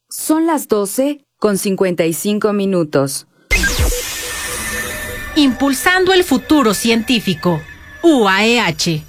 Son las 12:55. Impulsando el futuro científico. UAEH.